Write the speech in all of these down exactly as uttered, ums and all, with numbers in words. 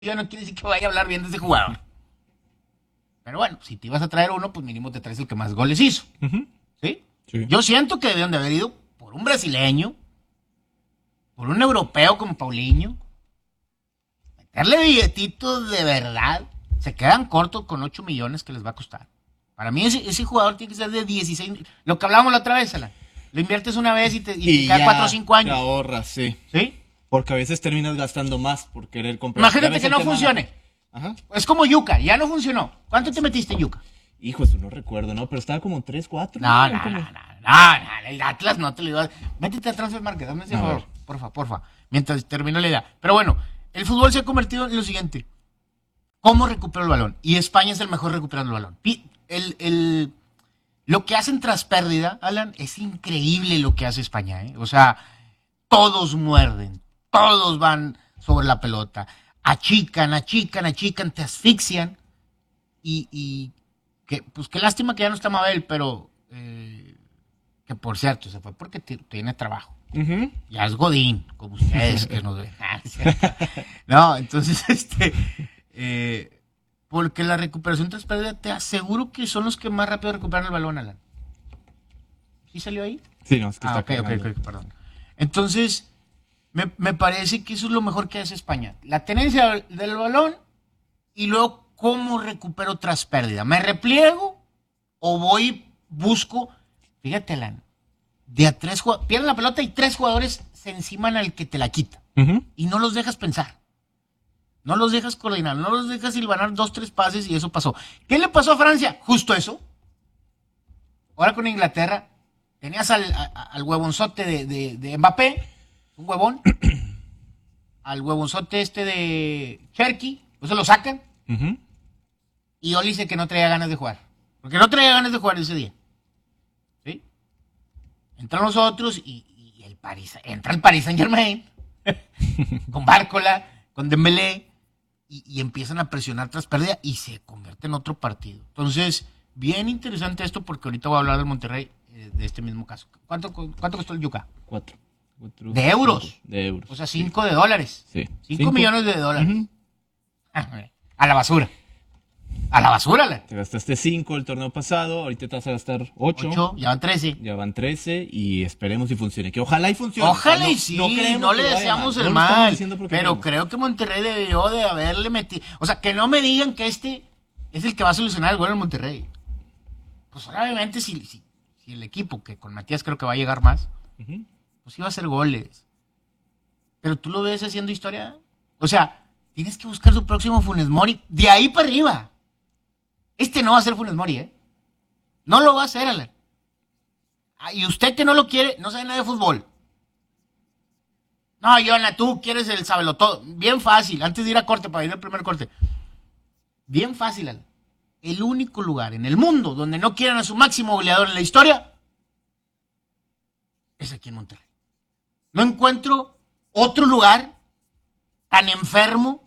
yo no quiere decir que vaya a hablar bien de ese jugador. Pero bueno, si te ibas a traer uno, pues mínimo te traes el que más goles hizo. Uh-huh. ¿Sí? Sí. Yo siento que debían de haber ido por un brasileño, por un europeo como Paulinho, meterle billetitos de verdad. Se quedan cortos con ocho millones que les va a costar. Para mí ese, ese jugador tiene que ser de dieciséis. Lo que hablábamos la otra vez, Alan. Lo inviertes una vez y te, y y te queda cuatro o cinco años. Te ahorras, sí. ¿Sí? Porque a veces terminas gastando más por querer comprar. Imagínate que no funcione. La... Ajá. Es como Yuka, ya no funcionó. ¿Cuánto te metiste en Yuka? Hijo, eso no recuerdo, ¿no? Pero estaba como tres, cuatro. No, no, no, no, no, no, el Atlas no te lo iba a... Métete a Transfer Market, dame ese favor, porfa, porfa, mientras termino la idea. Pero bueno, el fútbol se ha convertido en lo siguiente. ¿Cómo recupero el balón? Y España es el mejor recuperando el balón. El, el, lo que hacen tras pérdida, Alan, es increíble lo que hace España, ¿eh? O sea, todos muerden, todos van sobre la pelota, achican, achican, achican, te asfixian y... y que, pues qué lástima que ya no está Mabel, pero eh, que por cierto se fue porque t- tiene trabajo. Uh-huh. Ya es Godín, como ustedes que nos ven. No, entonces este eh, porque la recuperación tras pérdida te aseguro que son los que más rápido recuperan el balón, Alan. ¿Sí salió ahí? Sí, no, es que ah, está okay, okay, ok, perdón. Entonces me, me parece que eso es lo mejor que hace España. La tenencia del balón y luego ¿cómo recupero tras pérdida? ¿Me repliego o voy, busco? Fíjate, Alan, de a tres jugadores, pierden la pelota y tres jugadores se enciman al que te la quita. Uh-huh. Y no los dejas pensar. No los dejas coordinar, no los dejas silvanar dos, tres pases y eso pasó. ¿Qué le pasó a Francia? Justo eso. Ahora con Inglaterra, tenías al, a, al huevonzote de, de, de Mbappé, un huevón, al huevonzote este de Cherky, pues se lo sacan. Uh-huh. Y Oli dice que no traía ganas de jugar. Porque no traía ganas de jugar ese día. ¿Sí? Entran los otros y, y el Paris, entra el Paris Saint Germain con Bárcola, con Dembélé y, y empiezan a presionar tras pérdida y se convierte en otro partido. Entonces, bien interesante esto porque ahorita voy a hablar del Monterrey eh, de este mismo caso. ¿Cuánto, cuánto costó el Yuca? Cuatro. Cuatro de euros. Cuatro, de euros. O sea, cinco sí. de dólares. Sí. Cinco, cinco millones de dólares. Uh-huh. A la basura. A la basura, la. Te gastaste cinco el torneo pasado, ahorita te vas a gastar ocho. ocho, ya van trece. Ya van trece y esperemos y funcione. Que ojalá y funcione. Ojalá y sí, no, no, no le deseamos el no mal. Pero queremos. Creo que Monterrey debió de haberle metido... O sea, que no me digan que este es el que va a solucionar el gol en Monterrey. Pues obviamente si, si, si el equipo, que con Matías creo que va a llegar más, uh-huh. pues iba a hacer goles. Pero tú lo ves haciendo historia. O sea, tienes que buscar su próximo Funes Mori de ahí para arriba. Este no va a ser Funes Mori, ¿eh? No lo va a hacer, Alan. Ah, y usted que no lo quiere, no sabe nada de fútbol. No, Yona, tú quieres el sabelotodo. Bien fácil, antes de ir a corte, para ir al primer corte. Bien fácil, Alan. El único lugar en el mundo donde no quieran a su máximo goleador en la historia es aquí en Monterrey. No encuentro otro lugar tan enfermo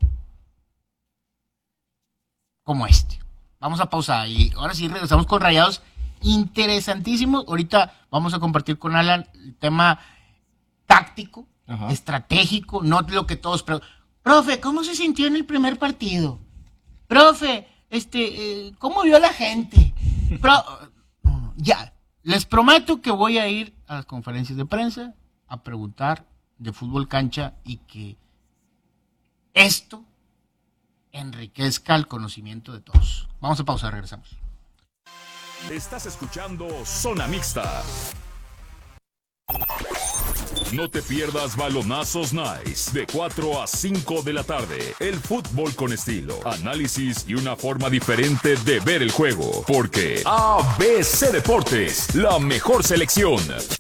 como este. Vamos a pausar y ahora sí regresamos con Rayados interesantísimos. Ahorita vamos a compartir con Alan el tema táctico, ajá, estratégico, no lo que todos... Pre- Profe, ¿cómo se sintió en el primer partido? Profe, este, eh, ¿cómo vio la gente? Pro- ya, les prometo que voy a ir a las conferencias de prensa a preguntar de fútbol cancha y que esto enriquezca el conocimiento de todos. Vamos a pausar, regresamos. Estás escuchando Zona Mixta. No te pierdas Balonazos Nice de cuatro a cinco de la tarde. El fútbol con estilo, análisis y una forma diferente de ver el juego. Porque A B C Deportes, la mejor selección.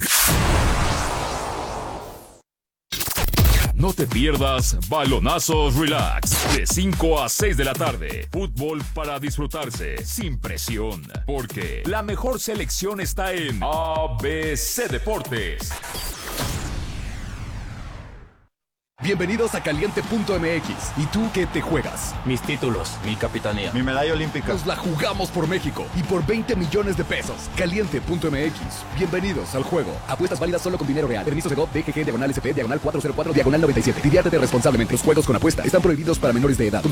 No te pierdas Balonazos Relax de cinco a seis de la tarde. Fútbol para disfrutarse sin presión. Porque la mejor selección está en A B C Deportes. Bienvenidos a Caliente punto M X. ¿Y tú qué te juegas? Mis títulos, mi capitanía, mi medalla olímpica. Nos la jugamos por México y por veinte millones de pesos. Caliente punto M X. Bienvenidos al juego. Apuestas válidas solo con dinero real. Permisos de G O V, D G G, diagonal S P, diagonal cuatrocientos cuatro, diagonal noventa y siete. Diviértete responsablemente. Los juegos con apuesta están prohibidos para menores de edad.